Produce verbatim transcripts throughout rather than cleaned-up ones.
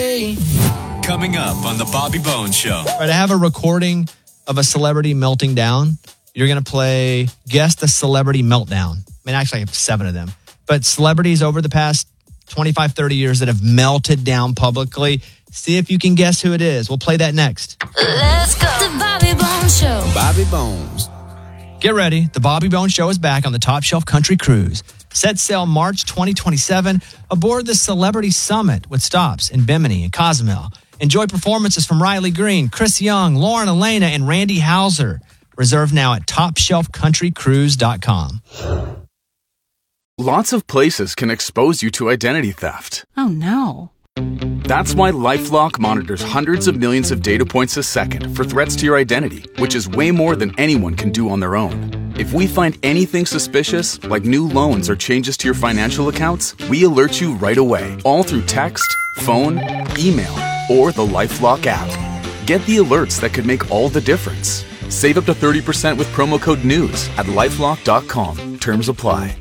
Coming up on the Bobby Bones Show. All right, I have a recording of a celebrity melting down. You're going to play Guess the Celebrity Meltdown. I mean, actually, I have seven of them. But celebrities over the past twenty-five, thirty years that have melted down publicly. See if you can guess who it is. We'll play that next. Let's go. The Bobby Bones Show. Bobby Bones. Get ready. The Bobby Bones Show is back on the Top Shelf Country Cruise. Set sail March twenty twenty-seven aboard the Celebrity Summit with stops in Bimini and Cozumel. Enjoy performances from Riley Green, Chris Young, Lauren Elena, and Randy Houser. Reserve now at top shelf country cruise dot com. Lots of places can expose you to identity theft. Oh, no. That's why LifeLock monitors hundreds of millions of data points a second for threats to your identity, which is way more than anyone can do on their own. If we find anything suspicious, like new loans or changes to your financial accounts, we alert you right away, all through text, phone, email, or the LifeLock app. Get the alerts that could make all the difference. Save up to thirty percent with promo code NEWS at lifelock dot com. Terms apply.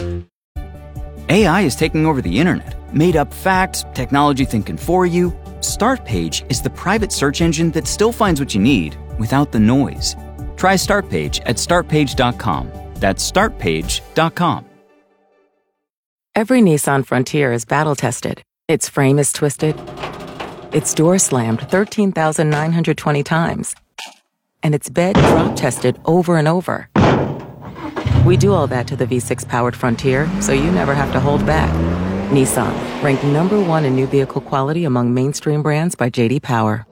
A I is taking over the internet. Made up facts, technology thinking for you. Startpage is the private search engine that still finds what you need without the noise. Try Startpage at start page dot com. That's start page dot com. Every Nissan Frontier is battle-tested. Its frame is twisted. Its door slammed thirteen thousand nine hundred twenty times. And its bed drop-tested over and over. We do all that to the V six powered Frontier, so you never have to hold back. Nissan, ranked number one in new vehicle quality among mainstream brands by J D Power.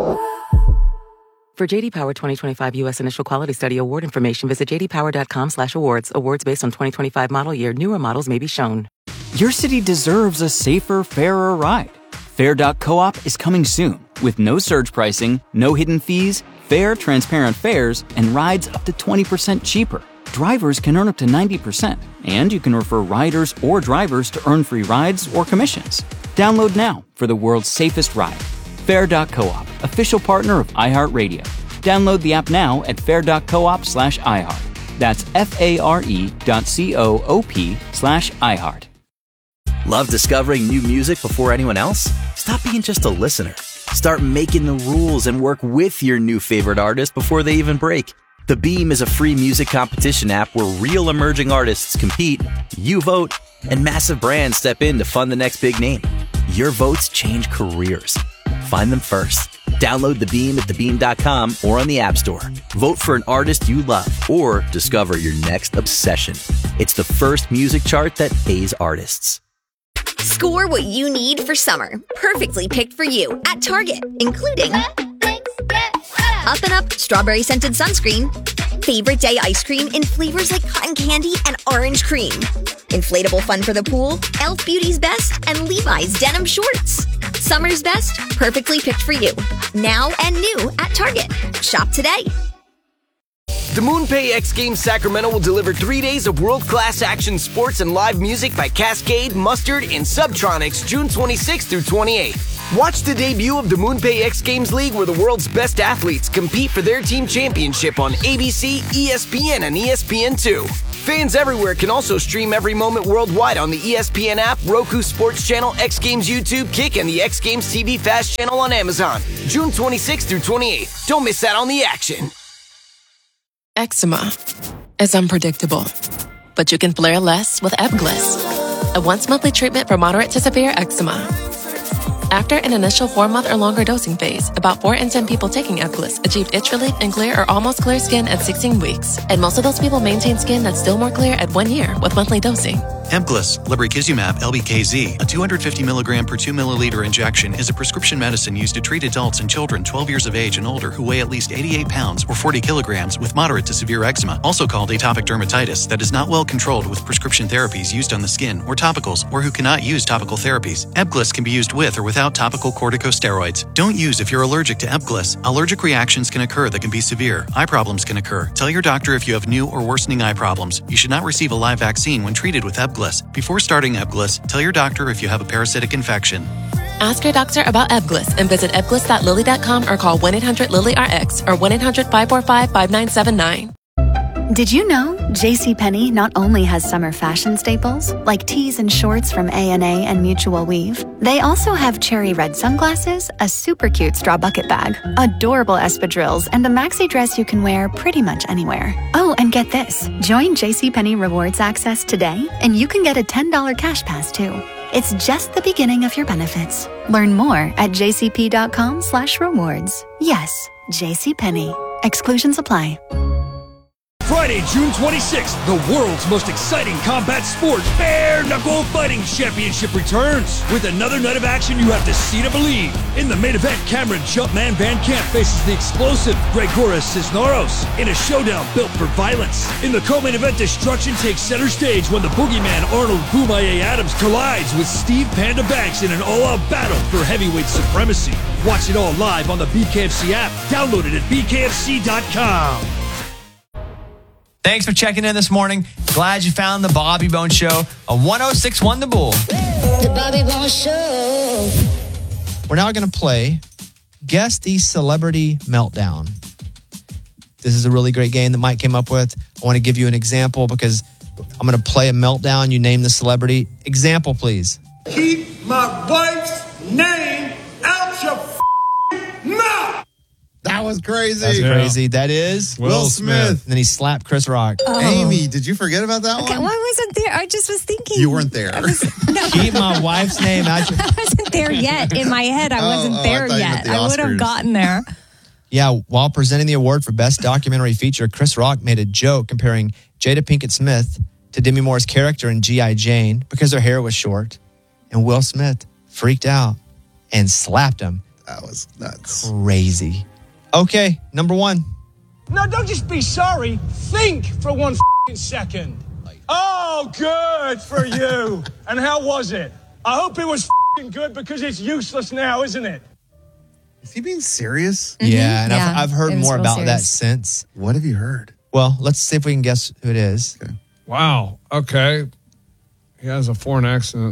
For J D Power twenty twenty-five U S Initial Quality Study Award information, visit j d power dot com slash awards. Awards based on twenty twenty-five model year. Newer models may be shown. Your city deserves a safer, fairer ride. Fair dot coop is coming soon with no surge pricing, no hidden fees, fair, transparent fares, and rides up to twenty percent cheaper. Drivers can earn up to ninety percent, and you can refer riders or drivers to earn free rides or commissions. Download now for the world's safest ride. Fair dot coop, official partner of iHeartRadio. Download the app now at fair dot coop slash iHeart. That's F-A-R-E dot C-O-O-P slash iHeart. Love discovering new music before anyone else? Stop being just a listener. Start making the rules and work with your new favorite artist before they even break. The Beam is a free music competition app where real emerging artists compete, you vote, and massive brands step in to fund the next big name. Your votes change careers. Find them first. Download The Beam at the beam dot com or on the App Store. Vote for an artist you love or discover your next obsession. It's the first music chart that pays artists. Score what you need for summer. Perfectly picked for you at Target, including Up and Up strawberry scented sunscreen, favorite day ice cream in flavors like cotton candy and orange cream, inflatable fun for the pool, e l f Beauty's Best, and Levi's denim shorts. Summer's best, perfectly picked for you. Now and new at Target. Shop today. The MoonPay X Games Sacramento will deliver three days of world-class action sports and live music by Cascade, Mustard, and Subtronics June twenty-sixth through twenty-eighth. Watch the debut of the MoonPay X Games League where the world's best athletes compete for their team championship on A B C, E S P N, and E S P N two. Fans everywhere can also stream every moment worldwide on the E S P N app, Roku Sports Channel, X Games YouTube, Kick, and the X Games T V Fast channel on Amazon. June twenty-sixth through twenty-eighth. Don't miss out on the action. Eczema is unpredictable, but you can flare less with Ebglyss, a once-monthly treatment for moderate to severe eczema. After an initial four-month or longer dosing phase, about four in ten people taking Ebglyss achieved itch relief and clear or almost clear skin at sixteen weeks, and most of those people maintain skin that's still more clear at one year with monthly dosing. Ebglyss, lebrikizumab L B K Z, a two hundred fifty milligram per two milliliter injection, is a prescription medicine used to treat adults and children twelve years of age and older who weigh at least eighty-eight pounds or forty kilograms with moderate to severe eczema, also called atopic dermatitis, that is not well controlled with prescription therapies used on the skin or topicals, or who cannot use topical therapies. Ebglyss can be used with or without topical corticosteroids. Don't use if you're allergic to Ebglyss. Allergic reactions can occur that can be severe. Eye problems can occur. Tell your doctor if you have new or worsening eye problems. You should not receive a live vaccine when treated with Ebglyss. Before starting Ebglyss, tell your doctor if you have a parasitic infection. Ask your doctor about Ebglyss and visit ebglyss dot lilly dot com or call one eight hundred lilly R X or one eight hundred five four five five nine seven nine. Did you know JCPenney not only has summer fashion staples, like tees and shorts from A and A and Mutual Weave, they also have cherry red sunglasses, a super cute straw bucket bag, adorable espadrilles, and a maxi dress you can wear pretty much anywhere. Oh, and get this. Join JCPenney Rewards Access today, and you can get a ten dollars cash pass, too. It's just the beginning of your benefits. Learn more at jcp.com slash rewards. Yes, JCPenney. Exclusions apply. Friday, June twenty-sixth, the world's most exciting combat sport, Bare Knuckle Fighting Championship returns with another night of action you have to see to believe. In the main event, Cameron Jumpman Van Camp faces the explosive Gregoras Cisneros in a showdown built for violence. In the co-main event, destruction takes center stage when the boogeyman Arnold Boomaye Adams collides with Steve Panda Banks in an all-out battle for heavyweight supremacy. Watch it all live on the B K F C app. Download it at b k f c dot com. Thanks for checking in this morning. Glad you found the Bobby Bones Show on one oh six point one The Bull. The Bobby Bones Show. We're now going to play Guess the Celebrity Meltdown. This is a really great game that Mike came up with. I want to give you an example because I'm going to play a meltdown. You name the celebrity. Example, please. Keep my wife's name out your f***ing mouth! That was crazy. That's crazy. That is Will, Will Smith. Smith. And then he slapped Chris Rock. Oh. Amy, did you forget about that Okay, one? well, I wasn't there. I just was thinking. You weren't there. I was, no. Keep my wife's name out your... I wasn't there yet. In my head, I Oh, wasn't oh, I there thought you yet. meant the I would have Oscars. gotten there. Yeah, while presenting the award for Best Documentary Feature, Chris Rock made a joke comparing Jada Pinkett Smith to Demi Moore's character in G I. Jane because her hair was short. And Will Smith freaked out and slapped him. That was nuts. Crazy. Okay, number one. Now, don't just be sorry. Think for one f***ing second. Oh, good for you. And how was it? I hope it was f***ing good because it's useless now, isn't it? Is he being serious? Mm-hmm. Yeah, and Yeah, I've, I've heard it was more real about that serious. since. What have you heard? Well, let's see if we can guess who it is. Okay. Wow. Okay. He has a foreign accent.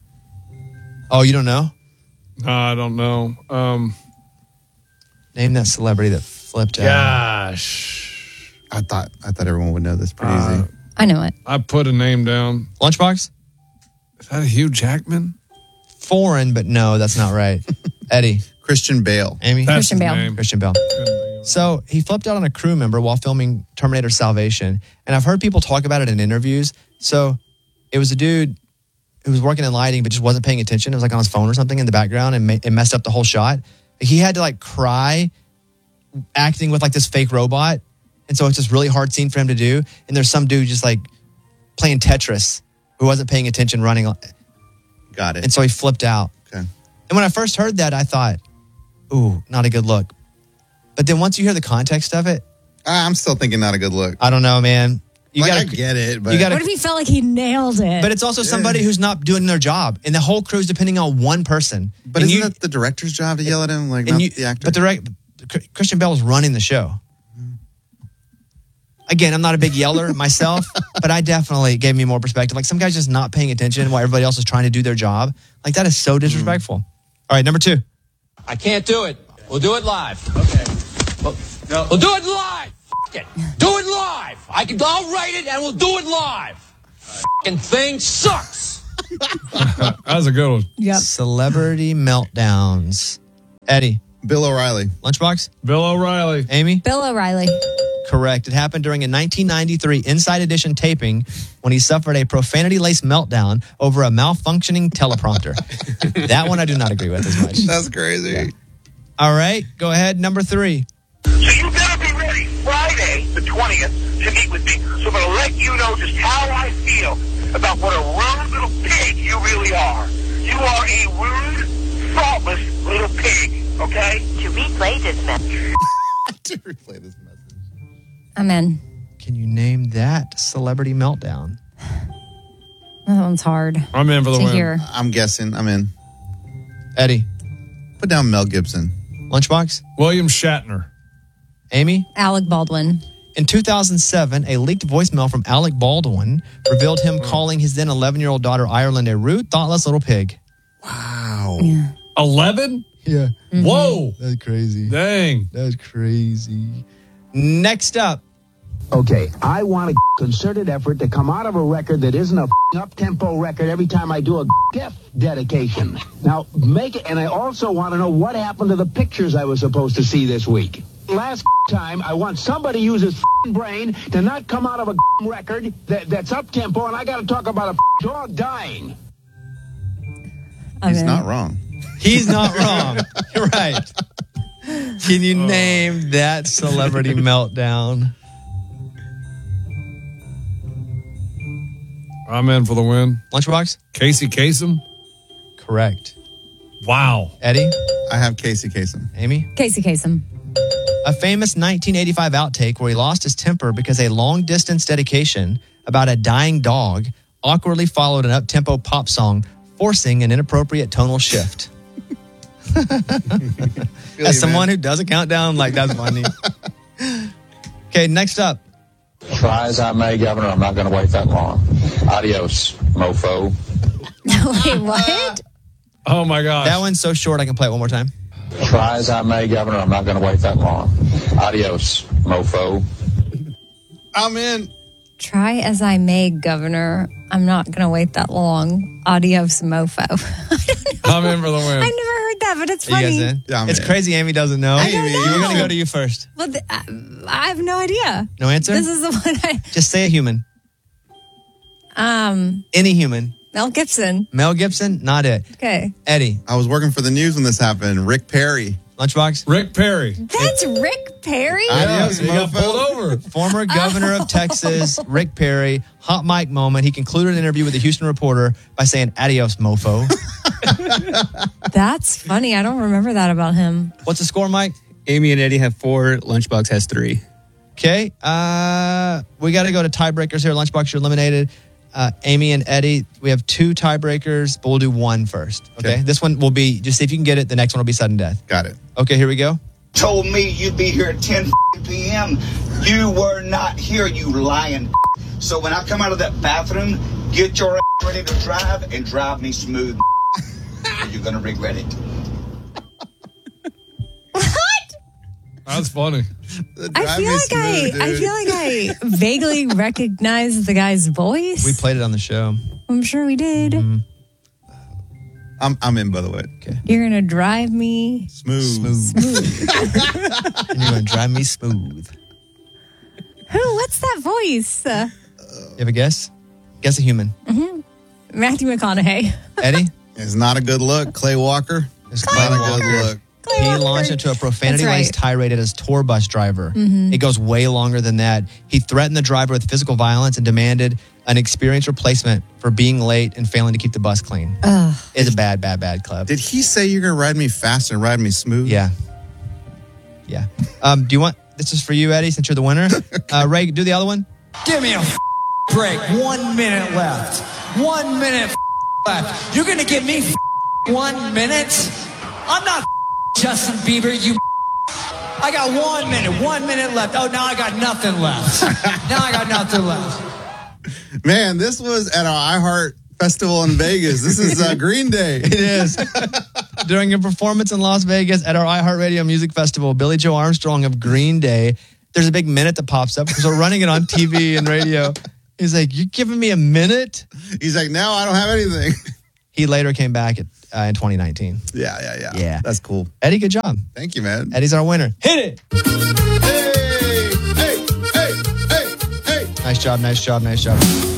Oh, you don't know? No, I don't know. Um, Name that celebrity that flipped out. gosh. I thought I thought everyone would know this pretty Uh, easy. I know it. I put a name down. Lunchbox? Is that a Hugh Jackman? Foreign, but no, that's not right. Eddie. Christian Bale. Amy? That's Christian his Bale. name. Christian Bale. So he flipped out on a crew member while filming Terminator Salvation. And I've heard people talk about it in interviews. So it was a dude who was working in lighting but just wasn't paying attention. It was like on his phone or something in the background and ma- it messed up the whole shot. He had to like cry acting with like this fake robot. And so it's this really hard scene for him to do. And there's some dude just like playing Tetris who wasn't paying attention running. Got it. And so he flipped out. Okay. And when I first heard that, I thought, ooh, not a good look. But then once you hear the context of it, I'm still thinking not a good look. I don't know, man. You Like, gotta I get it, but you gotta, What if he felt like he nailed it? but it's also somebody who's not doing their job, and the whole crew's depending on one person. but and isn't you, it the director's job to yell at him, like and not you, the actor? But the right, Christian Bale was running the show. Again, I'm not a big yeller myself, but I definitely gave me more perspective. Like some guys just not paying attention while everybody else is trying to do their job. Like that is so disrespectful. Mm. All right, number two. I can't do it. We'll do it live. Okay. Well, no. We'll do it live. F- it. Do it live. I can. I'll write it and we'll do it live. F***ing thing sucks. That was a good one. Yep. Celebrity meltdowns. Eddie. Bill O'Reilly. Lunchbox. Bill O'Reilly. Amy. Bill O'Reilly. Correct. It happened during a nineteen ninety-three Inside Edition taping when he suffered a profanity-laced meltdown over a malfunctioning teleprompter. That one I do not agree with as much. That's crazy. Yeah. All right, go ahead. Number three. So you better be ready Friday, the twentieth, to meet with me. So I'm going to let you know just how I feel about what a rude little pig you really are. You are a rude, thoughtless little pig, okay? To replay this message. To replay this message. I'm in. Can you name that celebrity meltdown? That one's hard. I'm in for the to win. hear. I'm guessing. I'm in. Eddie. Put down Mel Gibson. Lunchbox. William Shatner. Amy. Alec Baldwin. In two thousand seven, a leaked voicemail from Alec Baldwin revealed him calling his then eleven-year-old daughter Ireland a rude, thoughtless little pig. Wow. Yeah. eleven? Yeah. Whoa. That's crazy. Dang. That's crazy. Next up, Okay, I want a concerted effort to come out of a record that isn't a up-tempo record every time I do a gift dedication. Now, make it, and I also want to know what happened to the pictures I was supposed to see this week. Last time, I want somebody to use his brain to not come out of a record that, that's up-tempo, and I got to talk about a dog dying. He's not wrong. He's not wrong. You're right. Can you name that celebrity meltdown? I'm in for the win. Lunchbox? Casey Kasem? Correct. Wow. Eddie? I have Casey Kasem. Amy? Casey Kasem. A famous nineteen eighty-five outtake where he lost his temper because a long-distance dedication about a dying dog awkwardly followed an up-tempo pop song, forcing an inappropriate tonal shift. As someone who doesn't count down, like, that's funny. Okay, next up. Try as I may, Governor, I'm not going to wait that long. Adios, mofo. Wait, what? Oh, my gosh. That one's so short, I can play it one more time. Try as I may, Governor, I'm not going to wait that long. Adios, mofo. I'm in. Try as I may, Governor. I'm not going to wait that long. Adios, mofo. I'm in for the win. I never heard that, but it's Are you funny. guys in? Yeah, I'm it's in. crazy Amy doesn't know. I don't know. We're going to go to you first. Well, th- I, I have no idea. No answer? This is the one I... Just say a human. Um, Any human. Mel Gibson. Mel Gibson? Not it. Okay. Eddie. I was working for the news when this happened. Rick Perry. Lunchbox? Rick Perry. That's Rick Perry? Adios, he got mofo. pulled over. Former governor of Texas, Rick Perry, hot mic moment. He concluded an interview with the Houston Reporter by saying, adios, mofo. That's funny. I don't remember that about him. What's the score, Mike? Amy and Eddie have four. Lunchbox has three. Okay. Uh, we got to go to tiebreakers here. Lunchbox, you're eliminated. Uh, Amy and Eddie, we have two tiebreakers, but we'll do one first. Okay? Okay. This one will be, just see if you can get it. The next one will be sudden death. Got it. Okay, here we go. Told me you'd be here at ten p.m. You were not here, you lying. So when I come out of that bathroom, get your ass ready to drive and drive me smooth. You're going to regret it. That's funny. I feel like I, I feel like I vaguely recognize the guy's voice. We played it on the show. I'm sure we did. Mm-hmm. I'm I'm in, by the way. Okay. You're gonna drive me Smooth. smooth. And you're going to drive me smooth. Who? What's that voice? Uh, You have a guess? Guess a human. mhm. Matthew McConaughey. Eddie? It's not a good look. Clay Walker. It's not a good look. He launched into a profanity-laced That's right. tirade at his tour bus driver. Mhm. It goes way longer than that. He threatened the driver with physical violence and demanded an experienced replacement for being late and failing to keep the bus clean. Ugh. It's a bad, bad, bad club. Did he say you're going to ride me fast and ride me smooth? Yeah. Yeah. Um, do you want, this is for you, Eddie, since you're the winner. Uh, Ray, do the other one. Give me a f- break. One minute left. One minute f- left. You're going to give me f- one minute? I'm not f- Justin Bieber, you I got one minute. One minute left. Oh, now I got nothing left. Now I got nothing left. Man, this was at our iHeart Festival in Vegas. This is uh, Green Day. It is. During a performance in Las Vegas at our iHeartRadio Music Festival, Billy Joe Armstrong of Green Day, there's a big minute that pops up because we're running it on T V and radio. He's like, you giving me a minute? He's like, no, I don't have anything. He later came back at, uh, in twenty nineteen. Yeah, yeah, yeah. Yeah. That's cool. Eddie, good job. Thank you, man. Eddie's our winner. Hit it. Hey, hey, hey, hey, hey. Nice job, nice job, nice job.